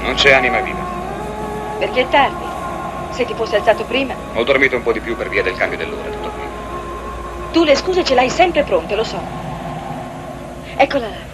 Non c'è anima viva. Perché è tardi? Se ti fossi alzato prima. Ho dormito un po' di più per via del cambio dell'ora, tutto qui. Tu le scuse ce l'hai sempre pronte, lo so. Eccola là.